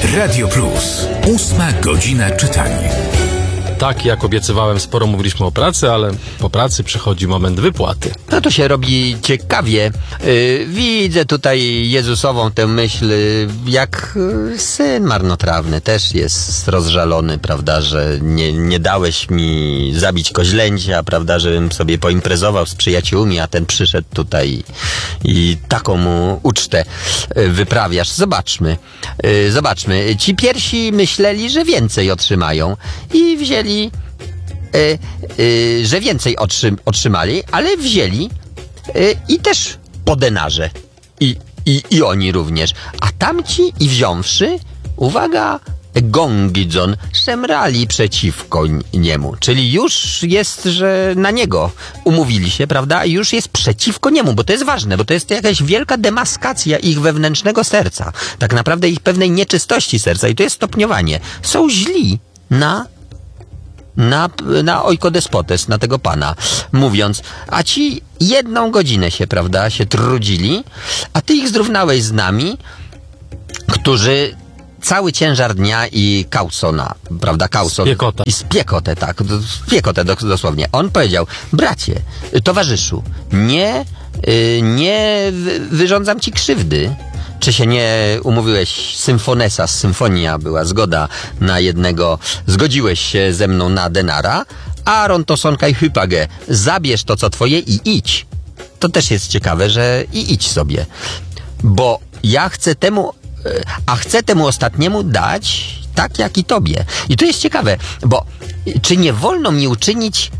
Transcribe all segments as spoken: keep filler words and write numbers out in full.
Radio Plus. Ósma godzina czytania. Tak, jak obiecywałem, sporo mówiliśmy o pracy, ale po pracy przychodzi moment wypłaty. No to się robi ciekawie. Yy, widzę tutaj Jezusową tę myśl, yy, jak yy, syn marnotrawny też jest rozżalony, prawda, że nie, nie dałeś mi zabić koźlęcia, prawda, żebym sobie poimprezował z przyjaciółmi, a ten przyszedł tutaj i, i taką mu ucztę yy, wyprawiasz. Zobaczmy, yy, zobaczmy. Ci pierwsi myśleli, że więcej otrzymają i wzięli Y, y, że więcej otrzym, otrzymali, ale wzięli y, i też po denarze. I, i, I oni również. A tamci i wziąwszy, uwaga, Gongidzon, szemrali przeciwko niemu. Czyli już jest, że na niego umówili się, prawda? I już jest przeciwko niemu, bo to jest ważne, bo to jest jakaś wielka demaskacja ich wewnętrznego serca. Tak naprawdę ich pewnej nieczystości serca. I to jest stopniowanie. Są źli na Na, na ojkodespotes, na tego pana, mówiąc, a ci jedną godzinę się, prawda, się trudzili, a ty ich zrównałeś z nami, którzy cały ciężar dnia i kausona, prawda, kauson. Spiekota. I spiekotę, tak, spiekotę dosłownie. On powiedział, bracie, towarzyszu, nie, nie wyrządzam ci krzywdy. Czy się nie umówiłeś symfonesa z symfonia, była zgoda na jednego, zgodziłeś się ze mną na denara, Aaron to sonkaj hypage, zabierz to co twoje i idź. To też jest ciekawe, że i idź sobie. Bo ja chcę temu, a chcę temu ostatniemu dać tak jak i tobie. I to jest ciekawe, bo czy nie wolno mi uczynić,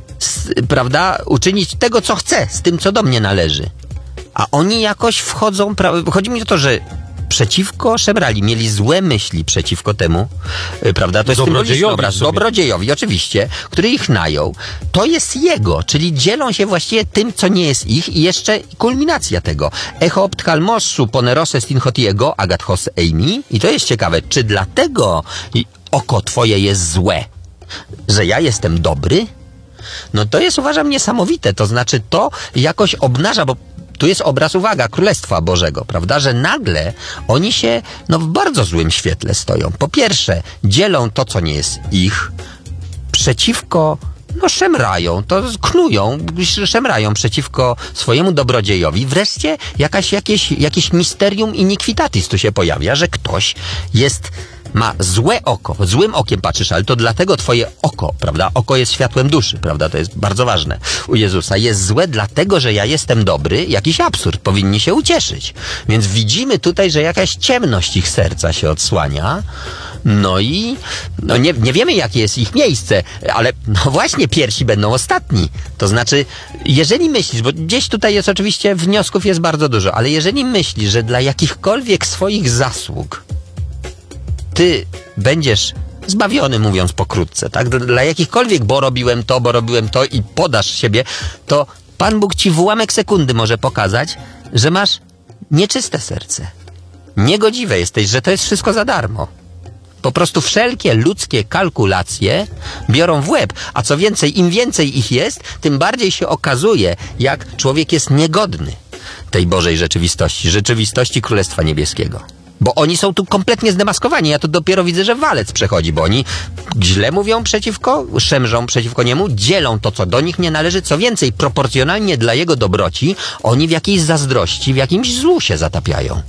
prawda, uczynić tego co chcę, z tym co do mnie należy. A oni jakoś wchodzą, pra- chodzi mi o to, że przeciwko szemrali, mieli złe myśli przeciwko temu, yy, prawda? To jest symboliczny obraz. Sobie. Dobrodziejowi, oczywiście, który ich najął. To jest jego, czyli dzielą się właściwie tym, co nie jest ich i jeszcze kulminacja tego. Echo opthalmossu ponerose stinhotiego agathos eimi. I to jest ciekawe, czy dlatego oko twoje jest złe, że ja jestem dobry? No to jest, uważam, niesamowite. To znaczy to jakoś obnaża, bo tu jest obraz, uwaga, Królestwa Bożego, prawda, że nagle oni się, no w bardzo złym świetle stoją. Po pierwsze, dzielą to, co nie jest ich, przeciwko, no szemrają, to knują, szemrają przeciwko swojemu dobrodziejowi. Wreszcie jakaś, jakieś, jakieś misterium iniquitatis tu się pojawia, że ktoś jest, ma złe oko, złym okiem patrzysz, ale to dlatego twoje oko, prawda, oko jest światłem duszy, prawda, to jest bardzo ważne u Jezusa, jest złe dlatego, że ja jestem dobry, jakiś absurd, powinni się ucieszyć. Więc widzimy tutaj, że jakaś ciemność ich serca się odsłania, no i no nie, nie wiemy, jakie jest ich miejsce, ale no właśnie pierwsi będą ostatni. To znaczy, jeżeli myślisz, bo gdzieś tutaj jest oczywiście, wniosków jest bardzo dużo, ale jeżeli myślisz, że dla jakichkolwiek swoich zasług ty będziesz zbawiony, mówiąc pokrótce, tak? Dla jakichkolwiek, bo robiłem to, bo robiłem to i podasz siebie, to Pan Bóg ci w ułamek sekundy może pokazać, że masz nieczyste serce. Niegodziwe jesteś, że to jest wszystko za darmo. Po prostu wszelkie ludzkie kalkulacje biorą w łeb, a co więcej, im więcej ich jest, tym bardziej się okazuje, jak człowiek jest niegodny tej Bożej rzeczywistości, rzeczywistości Królestwa Niebieskiego. Bo oni są tu kompletnie zdemaskowani. Ja tu dopiero widzę, że walec przechodzi, bo oni źle mówią przeciwko, szemrzą przeciwko niemu, dzielą to, co do nich nie należy. Co więcej, proporcjonalnie dla jego dobroci, oni w jakiejś zazdrości, w jakimś złu się zatapiają.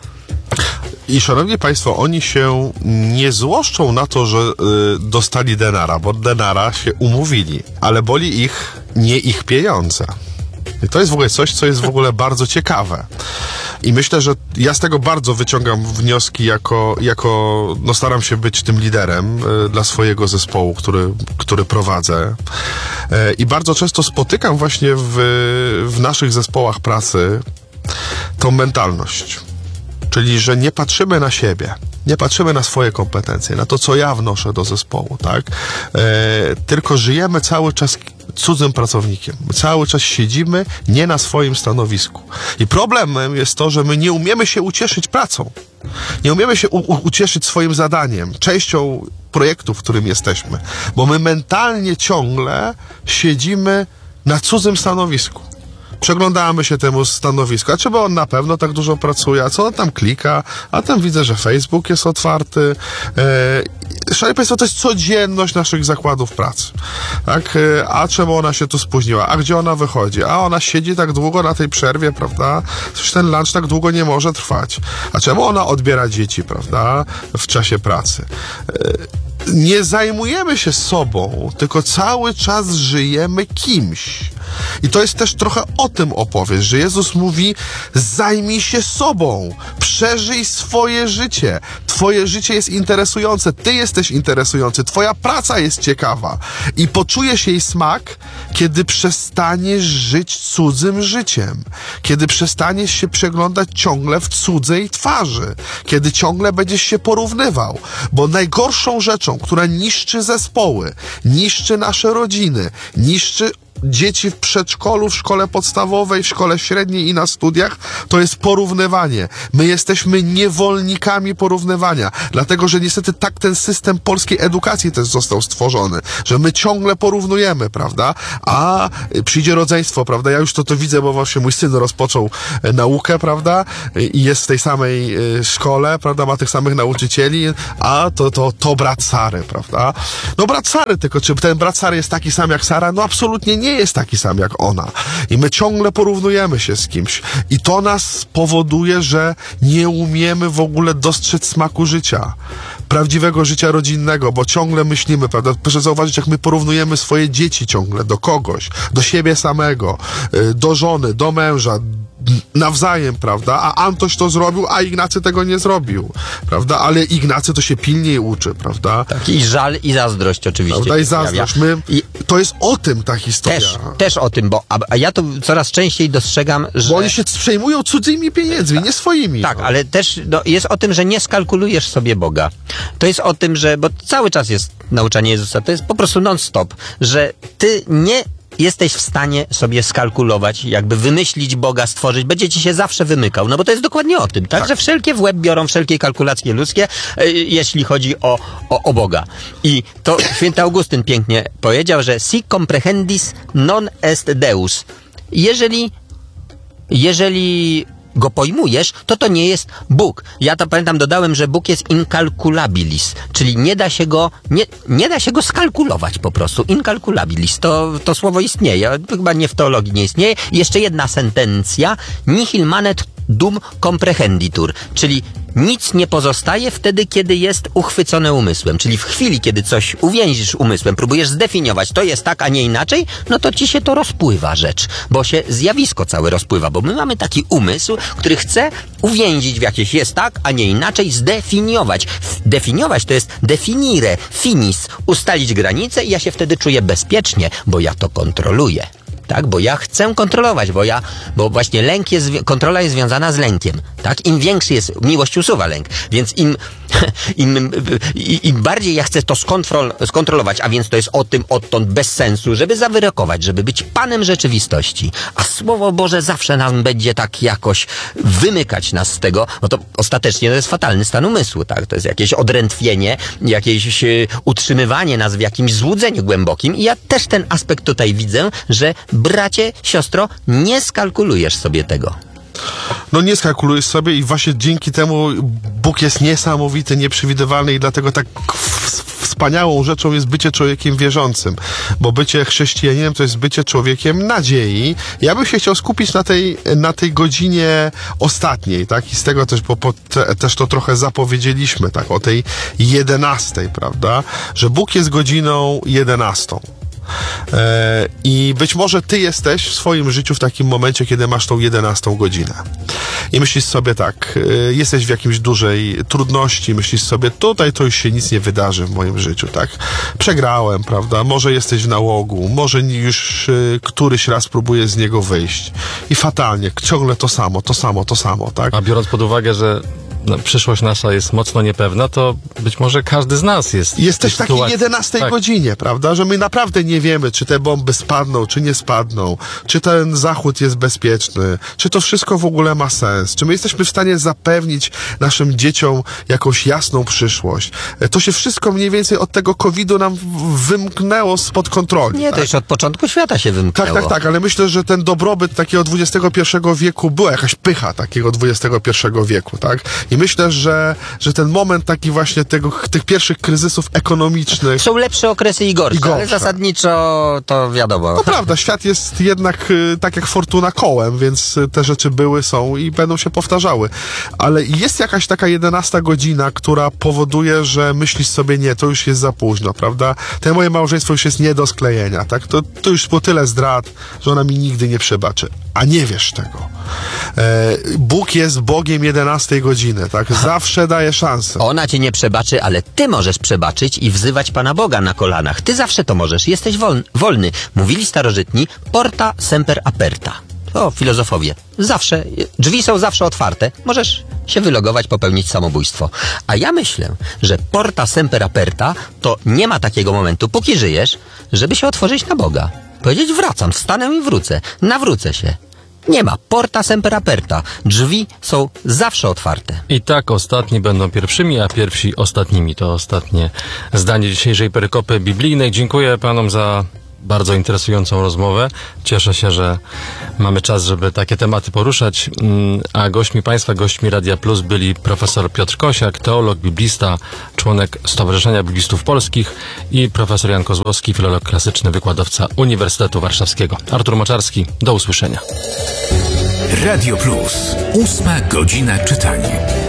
I szanowni państwo, oni się nie złoszczą na to, że y, dostali denara, bo denara się umówili, ale boli ich nie ich pieniądze. I to jest w ogóle coś, co jest w ogóle bardzo ciekawe. I myślę, że ja z tego bardzo wyciągam wnioski jako, jako no staram się być tym liderem y, dla swojego zespołu, który, który prowadzę. Y, I bardzo często spotykam właśnie w, w naszych zespołach pracy tą mentalność. Czyli, że nie patrzymy na siebie, nie patrzymy na swoje kompetencje, na to, co ja wnoszę do zespołu, tak? E, tylko żyjemy cały czas cudzym pracownikiem. Cały czas siedzimy nie na swoim stanowisku. I problemem jest to, że my nie umiemy się ucieszyć pracą. Nie umiemy się u- u- ucieszyć swoim zadaniem, częścią projektu, w którym jesteśmy. Bo my mentalnie ciągle siedzimy na cudzym stanowisku. Przeglądamy się temu stanowisku, a czy bo on na pewno tak dużo pracuje, a co on tam klika, a tam widzę, że Facebook jest otwarty. E, Szanowni Państwo, to jest codzienność naszych zakładów pracy. Tak? E, a czemu ona się tu spóźniła? A gdzie ona wychodzi? A ona siedzi tak długo na tej przerwie, prawda? Przecież ten lunch tak długo nie może trwać. A czemu ona odbiera dzieci, prawda? W czasie pracy. E, Nie zajmujemy się sobą, tylko cały czas żyjemy kimś. I to jest też trochę o tym opowieść, że Jezus mówi: zajmij się sobą, przeżyj swoje życie. Twoje życie jest interesujące, ty jesteś interesujący, twoja praca jest ciekawa. I poczujesz jej smak, kiedy przestaniesz żyć cudzym życiem. Kiedy przestaniesz się przeglądać ciągle w cudzej twarzy. Kiedy ciągle będziesz się porównywał. Bo najgorszą rzeczą, która niszczy zespoły, niszczy nasze rodziny, niszczy dzieci w przedszkolu, w szkole podstawowej, w szkole średniej i na studiach, to jest porównywanie. My jesteśmy niewolnikami porównywania, dlatego że niestety tak ten system polskiej edukacji też został stworzony, że my ciągle porównujemy, prawda? A przyjdzie rodzeństwo, prawda? Ja już to to widzę, bo właśnie mój syn rozpoczął naukę, prawda? I jest w tej samej szkole, prawda? Ma tych samych nauczycieli, a to, to, to brat Sary, prawda? No brat Sary, tylko czy ten brat Sary jest taki sam jak Sara? No absolutnie nie jest taki sam jak ona. I my ciągle porównujemy się z kimś. I to nas powoduje, że nie umiemy w ogóle dostrzec smaku życia. Prawdziwego życia rodzinnego, bo ciągle myślimy, prawda? Proszę zauważyć, jak my porównujemy swoje dzieci ciągle do kogoś, do siebie samego, do żony, do męża, nawzajem, prawda? A Antoś to zrobił, a Ignacy tego nie zrobił, prawda? Ale Ignacy to się pilniej uczy, prawda? Tak, i żal, i zazdrość oczywiście. Prawda? I zazdrość. My, I to jest o tym ta historia. też, też o tym, bo a, a ja to coraz częściej dostrzegam, że... Bo oni się przejmują cudzymi pieniędzmi, nie swoimi. Tak, no. ale też no, jest o tym, że nie skalkulujesz sobie Boga. To jest o tym, że, bo cały czas jest nauczanie Jezusa, to jest po prostu non-stop, że ty nie jesteś w stanie sobie skalkulować, jakby wymyślić Boga, stworzyć, będzie ci się zawsze wymykał, no bo to jest dokładnie o tym, tak? tak. Że wszelkie w łeb biorą wszelkie kalkulacje ludzkie, y, jeśli chodzi o, o, o Boga. I to święty Augustyn pięknie powiedział, że si comprehendis non est Deus. Jeżeli, jeżeli go pojmujesz, to to nie jest Bóg. Ja to pamiętam, dodałem, że Bóg jest incalculabilis, czyli nie da się go, nie, nie da się go skalkulować po prostu. Incalculabilis, to, to słowo istnieje, chyba nie w teologii nie istnieje. I jeszcze jedna sentencja, nihil manet dum comprehenditur, czyli nic nie pozostaje wtedy, kiedy jest uchwycone umysłem. Czyli w chwili, kiedy coś uwięzisz umysłem, próbujesz zdefiniować, to jest tak, a nie inaczej, no to ci się to rozpływa rzecz, bo się zjawisko całe rozpływa, bo my mamy taki umysł, który chce uwięzić w jakieś jest tak, a nie inaczej, zdefiniować. Definiować to jest definire, finis, ustalić granice i ja się wtedy czuję bezpiecznie, bo ja to kontroluję. Tak, bo ja chcę kontrolować, bo ja, bo właśnie lęk jest, kontrola jest związana z lękiem, tak? Im większy jest, miłość usuwa lęk, więc im, im, im bardziej ja chcę to skontrol, skontrolować, a więc to jest o tym odtąd bez sensu, żeby zawyrokować, żeby być panem rzeczywistości, a Słowo Boże zawsze nam będzie tak jakoś wymykać nas z tego, no to ostatecznie to jest fatalny stan umysłu, tak? To jest jakieś odrętwienie, jakieś utrzymywanie nas w jakimś złudzeniu głębokim i ja też ten aspekt tutaj widzę, że bracie, siostro, nie skalkulujesz sobie tego. No nie skalkulujesz sobie i właśnie dzięki temu Bóg jest niesamowity, nieprzewidywalny i dlatego tak wspaniałą rzeczą jest bycie człowiekiem wierzącym, bo bycie chrześcijaninem to jest bycie człowiekiem nadziei. Ja bym się chciał skupić na tej, na tej godzinie ostatniej, tak? I z tego też, bo po te, też to trochę zapowiedzieliśmy, tak? O tej jedenastej, prawda? Że Bóg jest godziną jedenastą. I być może ty jesteś w swoim życiu w takim momencie, kiedy masz tą jedenastą godzinę. I myślisz sobie tak, jesteś w jakimś dużej trudności, myślisz sobie, tutaj to już się nic nie wydarzy w moim życiu, tak? Przegrałem, prawda? Może jesteś w nałogu, może już któryś raz próbujesz z niego wyjść. I fatalnie, ciągle to samo, to samo, to samo, tak? A biorąc pod uwagę, że no, przyszłość nasza jest mocno niepewna, to być może każdy z nas jest. Jest w tej też w takiej sytuacji. jedenastej Tak. godzinie, prawda? Że my naprawdę nie wiemy, czy te bomby spadną, czy nie spadną, czy ten zachód jest bezpieczny, czy to wszystko w ogóle ma sens, czy my jesteśmy w stanie zapewnić naszym dzieciom jakąś jasną przyszłość. To się wszystko mniej więcej od tego kowida nam w- wymknęło spod kontroli. Nie, to tak? już od początku świata się wymknęło. Tak, tak, tak, ale myślę, że ten dobrobyt takiego dwudziestego pierwszego wieku, była jakaś pycha takiego dwudziestego pierwszego wieku, tak? I myślę, że, że ten moment taki właśnie tego, tych pierwszych kryzysów ekonomicznych. Są lepsze okresy i gorsze, I gorsze. ale zasadniczo to wiadomo. No prawda, świat jest jednak y, tak jak fortuna kołem, więc y, te rzeczy były, są i będą się powtarzały. Ale jest jakaś taka jedenasta godzina, która powoduje, że myślisz sobie, nie, to już jest za późno, prawda? Te moje małżeństwo już jest nie do sklejenia, tak? To, to już było tyle zdrad, że ona mi nigdy nie przebaczy. A nie wiesz tego. E, Bóg jest Bogiem jedenastej godziny, tak? Zawsze daje szansę. Ona cię nie przebaczy, ale ty możesz przebaczyć i wzywać Pana Boga na kolanach. Ty zawsze to możesz, jesteś wolny. wolny. Mówili starożytni, porta semper aperta. O, filozofowie. Zawsze, drzwi są zawsze otwarte. Możesz się wylogować, popełnić samobójstwo. A ja myślę, że porta semper aperta to nie ma takiego momentu, póki żyjesz, żeby się otworzyć na Boga. Powiedzieć, wracam, wstanę i wrócę. Nawrócę się. Nie ma. Porta semper aperta. Drzwi są zawsze otwarte. I tak ostatni będą pierwszymi, a pierwsi ostatnimi. To ostatnie zdanie dzisiejszej perykopy biblijnej. Dziękuję panom za bardzo interesującą rozmowę. Cieszę się, że mamy czas, żeby takie tematy poruszać. Mm, A gośćmi państwa, gośćmi Radia Plus byli profesor Piotr Kosiak, teolog, biblista, członek Stowarzyszenia Biblistów Polskich i profesor Jan Kozłowski, filolog klasyczny, wykładowca Uniwersytetu Warszawskiego. Artur Moczarski, do usłyszenia. Radio Plus. Ósma godzina czytania.